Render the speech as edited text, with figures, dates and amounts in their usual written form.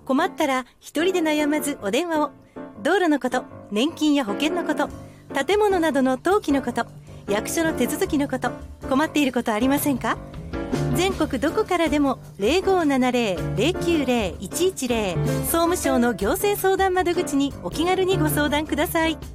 困ったら一人で悩まずお電話を。道路のこと、年金や保険のこと、建物などの登記のこと、役所の手続きのこと、困っていることありませんか？全国どこからでも 0570-090-110 総務省の行政相談窓口にお気軽にご相談ください。